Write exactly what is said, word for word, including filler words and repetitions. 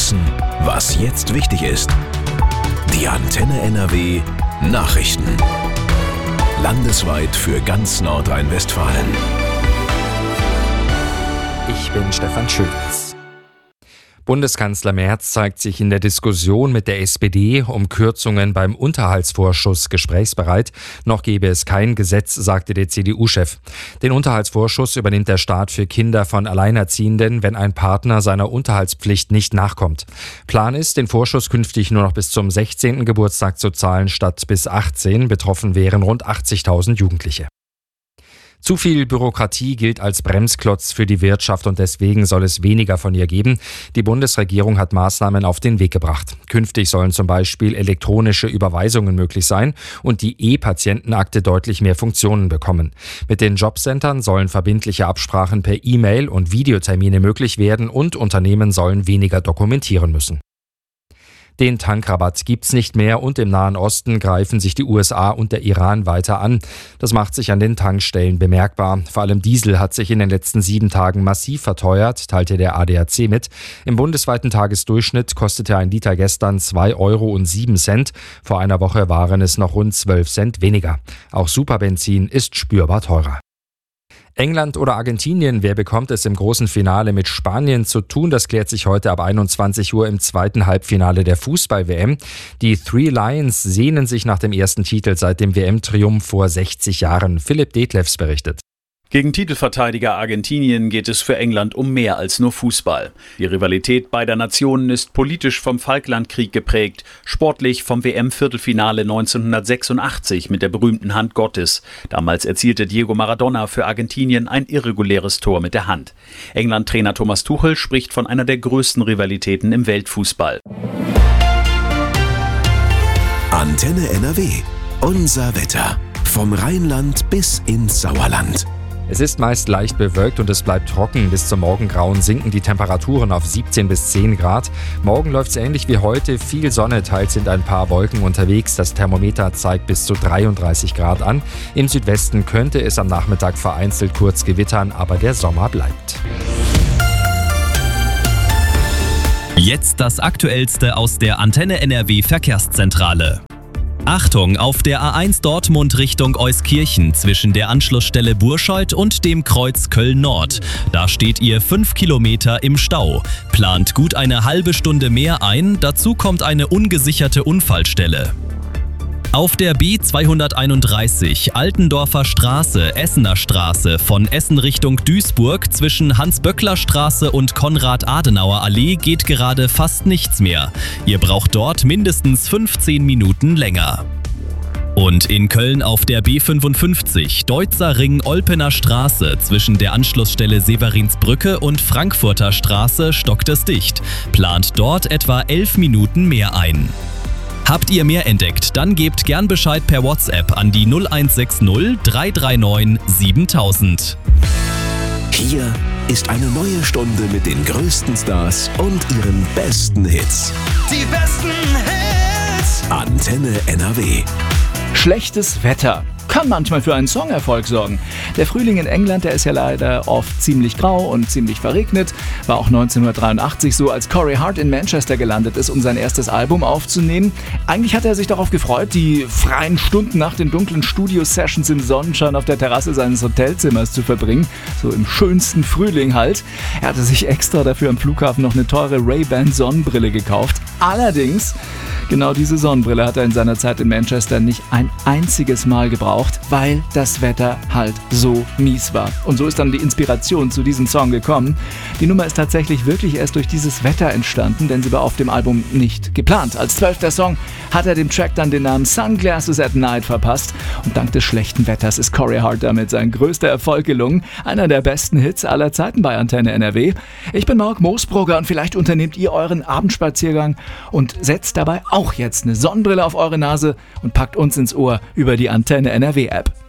wissen, was jetzt wichtig ist. Die Antenne N R W Nachrichten. Landesweit für ganz Nordrhein-Westfalen. Ich bin Stefan Schulz. Bundeskanzler Merz zeigt sich in der Diskussion mit der S P D um Kürzungen beim Unterhaltsvorschuss gesprächsbereit. Noch gebe es kein Gesetz, sagte der C D U-Chef. Den Unterhaltsvorschuss übernimmt der Staat für Kinder von Alleinerziehenden, wenn ein Partner seiner Unterhaltspflicht nicht nachkommt. Plan ist, den Vorschuss künftig nur noch bis zum sechzehnten Geburtstag zu zahlen, statt bis achtzehn. Betroffen wären rund achtzigtausend Jugendliche. Zu viel Bürokratie gilt als Bremsklotz für die Wirtschaft und deswegen soll es weniger von ihr geben. Die Bundesregierung hat Maßnahmen auf den Weg gebracht. Künftig sollen zum Beispiel elektronische Überweisungen möglich sein und die E-Patientenakte deutlich mehr Funktionen bekommen. Mit den Jobcentern sollen verbindliche Absprachen per E-Mail und Videotermine möglich werden und Unternehmen sollen weniger dokumentieren müssen. Den Tankrabatt gibt's nicht mehr und im Nahen Osten greifen sich die U S A und der Iran weiter an. Das macht sich an den Tankstellen bemerkbar. Vor allem Diesel hat sich in den letzten sieben Tagen massiv verteuert, teilte der A D A C mit. Im bundesweiten Tagesdurchschnitt kostete ein Liter gestern zwei Euro und sieben Cent. Vor einer Woche waren es noch rund zwölf Cent weniger. Auch Superbenzin ist spürbar teurer. England oder Argentinien, wer bekommt es im großen Finale mit Spanien zu tun? Das klärt sich heute ab einundzwanzig Uhr im zweiten Halbfinale der Fußball-W M. Die Three Lions sehnen sich nach dem ersten Titel seit dem W M-Triumph vor sechzig Jahren. Philipp Detlefs berichtet. Gegen Titelverteidiger Argentinien geht es für England um mehr als nur Fußball. Die Rivalität beider Nationen ist politisch vom Falklandkrieg geprägt, sportlich vom W M-Viertelfinale neunzehnhundertsechsundachtzig mit der berühmten Hand Gottes. Damals erzielte Diego Maradona für Argentinien ein irreguläres Tor mit der Hand. England-Trainer Thomas Tuchel spricht von einer der größten Rivalitäten im Weltfußball. Antenne N R W. Unser Wetter. Vom Rheinland bis ins Sauerland. Es ist meist leicht bewölkt und es bleibt trocken. Bis zum Morgengrauen sinken die Temperaturen auf siebzehn bis zehn Grad. Morgen läuft es ähnlich wie heute. Viel Sonne, teils sind ein paar Wolken unterwegs. Das Thermometer zeigt bis zu dreiunddreißig Grad an. Im Südwesten könnte es am Nachmittag vereinzelt kurz gewittern, aber der Sommer bleibt. Jetzt das Aktuellste aus der Antenne N R W Verkehrszentrale. Achtung, auf der A eins Dortmund Richtung Euskirchen zwischen der Anschlussstelle Burscheid und dem Kreuz Köln-Nord. Da steht ihr fünf Kilometer im Stau. Plant gut eine halbe Stunde mehr ein, dazu kommt eine ungesicherte Unfallstelle. Auf der B zweihunderteinunddreißig Altendorfer Straße, Essener Straße von Essen Richtung Duisburg zwischen Hans-Böckler-Straße und Konrad-Adenauer-Allee geht gerade fast nichts mehr. Ihr braucht dort mindestens fünfzehn Minuten länger. Und in Köln auf der B fünfundfünfzig Deutzer Ring Olpener Straße zwischen der Anschlussstelle Severinsbrücke und Frankfurter Straße stockt es dicht. Plant dort etwa elf Minuten mehr ein. Habt ihr mehr entdeckt, dann gebt gern Bescheid per WhatsApp an die null eins sechs null drei drei neun siebentausend. Hier ist eine neue Stunde mit den größten Stars und ihren besten Hits. Die besten Hits! Antenne N R W. Schlechtes Wetter kann manchmal für einen Songerfolg sorgen. Der Frühling in England, der ist ja leider oft ziemlich grau und ziemlich verregnet. War auch neunzehnhundertdreiundachtzig so, als Corey Hart in Manchester gelandet ist, um sein erstes Album aufzunehmen. Eigentlich hatte er sich darauf gefreut, die freien Stunden nach den dunklen Studio-Sessions im Sonnenschein auf der Terrasse seines Hotelzimmers zu verbringen. So im schönsten Frühling halt. Er hatte sich extra dafür am Flughafen noch eine teure Ray-Ban Sonnenbrille gekauft. Allerdings, genau diese Sonnenbrille hat er in seiner Zeit in Manchester nicht ein einziges Mal gebraucht, weil das Wetter halt so mies war. Und so ist dann die Inspiration zu diesem Song gekommen. Die Nummer ist tatsächlich wirklich erst durch dieses Wetter entstanden, denn sie war auf dem Album nicht geplant. Als zwölfter Song hat er dem Track dann den Namen Sunglasses at Night verpasst. Und dank des schlechten Wetters ist Corey Hart damit sein größter Erfolg gelungen. Einer der besten Hits aller Zeiten bei Antenne N R W. Ich bin Marc Moosbrugger und vielleicht unternehmt ihr euren Abendspaziergang und setzt dabei auch jetzt eine Sonnenbrille auf eure Nase und packt uns ins Ohr über die Antenne N R W App.